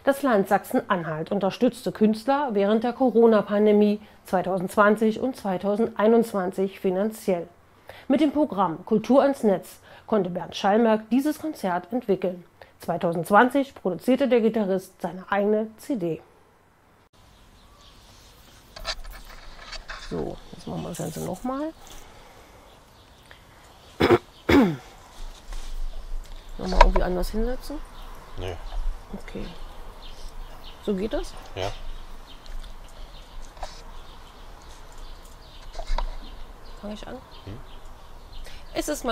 Das Land Sachsen-Anhalt unterstützte Künstler während der Corona-Pandemie 2020 und 2021 finanziell. Mit dem Programm Kultur ans Netz konnte Bernd Schallmerk dieses Konzert entwickeln. 2020 produzierte der Gitarrist seine eigene CD. So, jetzt machen wir das Ganze nochmal. Nochmal irgendwie anders hinsetzen? Nee. Okay. So geht das? Ja. Fange ich an? Es ist mal